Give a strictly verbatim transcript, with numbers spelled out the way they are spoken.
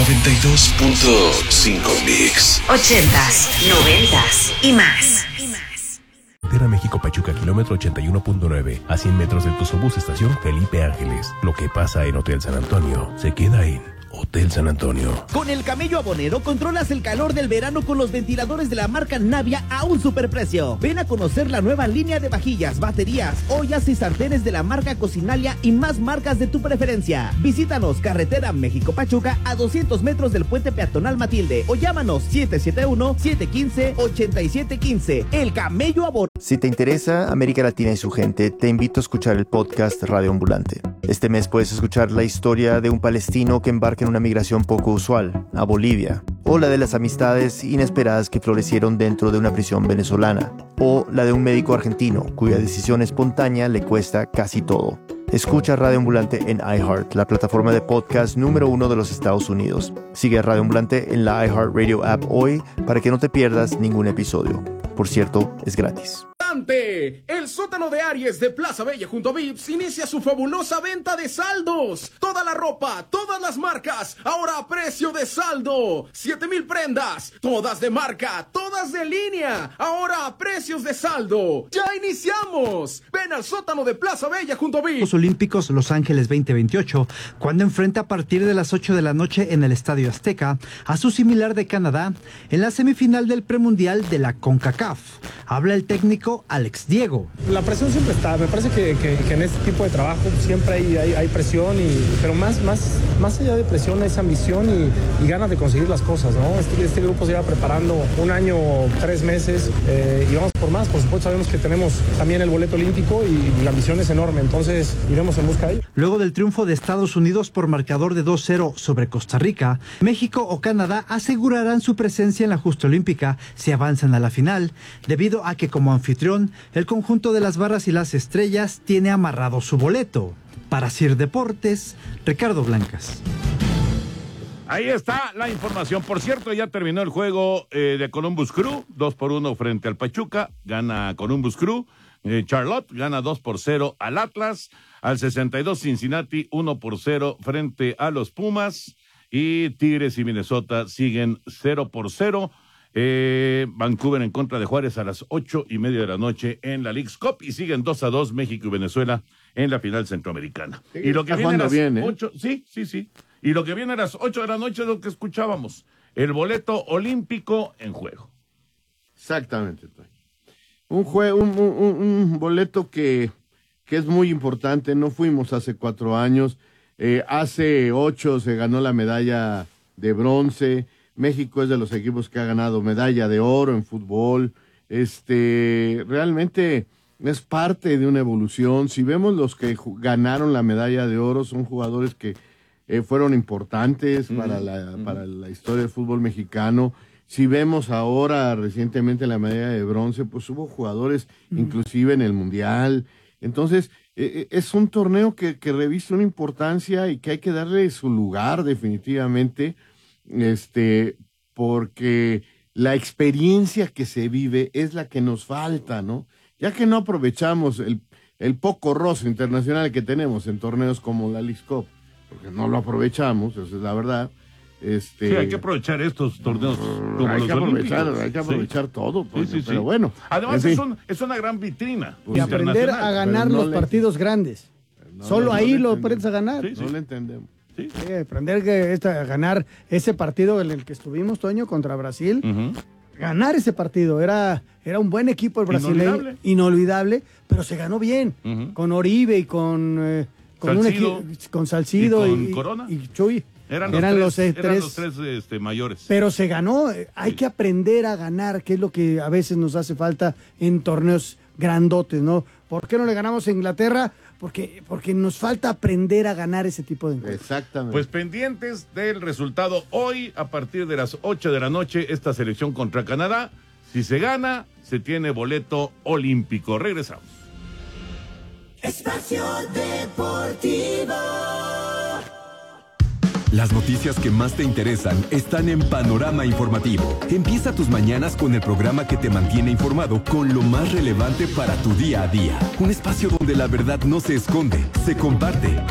noventa y dos punto cinco Mix. Ochentas, noventas y más. Carretera México-Pachuca, kilómetro ochenta y uno punto nueve, a cien metros del Tuzobús, estación Felipe Ángeles. Lo que pasa en Hotel San Antonio, se queda en Hotel San Antonio. Con el Camello Abonero controlas el calor del verano con los ventiladores de la marca Navia a un superprecio. Ven a conocer la nueva línea de vajillas, baterías, ollas y sartenes de la marca Cocinalia y más marcas de tu preferencia. Visítanos, carretera México-Pachuca, a doscientos metros del puente peatonal Matilde, o llámanos siete siete uno, siete uno cinco, ocho siete uno cinco. El Camello Abonero. Si te interesa América Latina y su gente, te invito a escuchar el podcast Radio Ambulante. Este mes puedes escuchar la historia de un palestino que embarca en una migración poco usual, a Bolivia, o la de las amistades inesperadas que florecieron dentro de una prisión venezolana, o la de un médico argentino cuya decisión espontánea le cuesta casi todo. Escucha Radio Ambulante en iHeart, la plataforma de podcast número uno de los Estados Unidos. Sigue a Radio Ambulante en la iHeartRadio app hoy para que no te pierdas ningún episodio. Por cierto, es gratis. El sótano de Aries de Plaza Bella junto a Vips inicia su fabulosa venta de saldos. Toda la ropa, todas las marcas, ahora a precio de saldo. Siete mil prendas, todas de marca, todas de línea, ahora a precios de saldo. ¡Ya iniciamos! Ven al sótano de Plaza Bella junto a Vips. Los Olímpicos Los Ángeles veinte veintiocho, cuando enfrenta a partir de las ocho de la noche en el Estadio Azteca a su similar de Canadá en la semifinal del premundial de la CONCACAF. Habla el técnico Alex Diego. La presión siempre está, me parece que, que, que en este tipo de trabajo siempre hay, hay, hay presión, y, pero más, más, más allá de presión es ambición y, y ganas de conseguir las cosas, ¿no? Este, este grupo se lleva preparando un año, tres meses eh, y vamos por más. Por supuesto sabemos que tenemos también el boleto olímpico y, y la ambición es enorme, entonces iremos en busca de ello. Luego del triunfo de Estados Unidos por marcador de dos cero sobre Costa Rica, México o Canadá asegurarán su presencia en la justa olímpica si avanzan a la final, debido a que como anfitrión el conjunto de las barras y las estrellas tiene amarrado su boleto. Para Sir Deportes, Ricardo Blancas. Ahí está la información. Por cierto, ya terminó el juego eh, de Columbus Crew, dos por uno frente al Pachuca, gana Columbus Crew. Eh, Charlotte gana dos por cero al Atlas, al sesenta y dos Cincinnati uno por cero frente a los Pumas, y Tigres y Minnesota siguen cero por cero. Eh, Vancouver en contra de Juárez a las ocho y media de la noche en la Leagues Cup, y siguen dos a dos México y Venezuela en la final centroamericana. Sí, y lo que viene a las bien, ¿eh? ocho, sí, sí, sí. Y lo que viene a las ocho de la noche es lo que escuchábamos, el boleto olímpico en juego. Exactamente, Toño. Un, jue- un, un, un boleto que, que es muy importante. No fuimos hace cuatro años, eh, hace ocho se ganó la medalla de bronce. México es de los equipos que ha ganado medalla de oro en fútbol. Este, realmente es parte de una evolución. Si vemos los que ju- ganaron la medalla de oro, son jugadores que eh, fueron importantes mm, para, la, mm. para la historia del fútbol mexicano. Si vemos ahora recientemente la medalla de bronce, pues hubo jugadores mm. inclusive en el Mundial. Entonces, eh, es un torneo que, que reviste una importancia y que hay que darle su lugar definitivamente. Este, porque la experiencia que se vive es la que nos falta, ¿no? Ya que no aprovechamos el, el poco roce internacional que tenemos en torneos como la Leagues Cup, porque no lo aprovechamos, esa es la verdad. Este, sí, hay que aprovechar estos torneos como hay los que aprovechar, olímpicos. hay que aprovechar sí. todo, Toño, sí, sí, pero sí. bueno. Además en es, fin. un, es una gran vitrina. Y aprender a ganar los le... partidos grandes. No, Solo no, ahí no lo aprendes a ganar. Sí, sí. No lo entendemos. Sí. Sí, aprender que esta, a ganar ese partido en el que estuvimos, Toño, contra Brasil. Uh-huh. Ganar ese partido. Era, era un buen equipo el brasileño. Inolvidable. Inolvidable, pero se ganó bien. Uh-huh. Con Oribe y con, eh, con, Salcido, un equi- con Salcido y con y, Corona. y Chuy. Eran los Eran tres, los, eh, eran tres. los tres este, mayores. Pero se ganó. eh, Hay Sí. que aprender a ganar, que es lo que a veces nos hace falta en torneos grandotes, ¿no? ¿Por qué no le ganamos a Inglaterra? Porque, porque nos falta aprender a ganar ese tipo de encuentros. Exactamente. Pues pendientes del resultado hoy a partir de las ocho de la noche, esta selección contra Canadá. Si se gana, se tiene boleto olímpico. Regresamos. Espacio Deportivo. Las noticias que más te interesan están en Panorama Informativo. Empieza tus mañanas con el programa que te mantiene informado con lo más relevante para tu día a día. Un espacio donde la verdad no se esconde, se comparte.